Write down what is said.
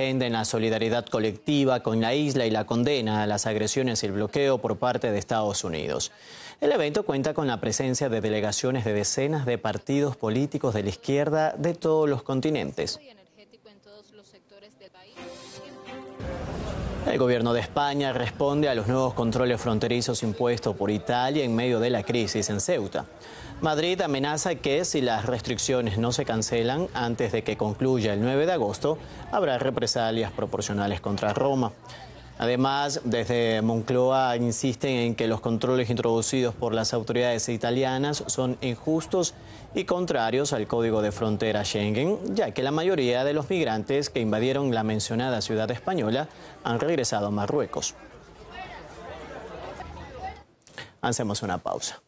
defienden la solidaridad colectiva con la isla y la condena a las agresiones y el bloqueo por parte de Estados Unidos. El evento cuenta con la presencia de delegaciones de decenas de partidos políticos de la izquierda de todos los continentes. El gobierno de España responde a los nuevos controles fronterizos impuestos por Italia en medio de la crisis en Ceuta. Madrid amenaza que si las restricciones no se cancelan antes de que concluya el 9 de agosto, habrá represalias proporcionales contra Roma. Además, desde Moncloa insisten en que los controles introducidos por las autoridades italianas son injustos y contrarios al Código de Frontera Schengen, ya que la mayoría de los migrantes que invadieron la mencionada ciudad española han regresado a Marruecos. Hacemos una pausa.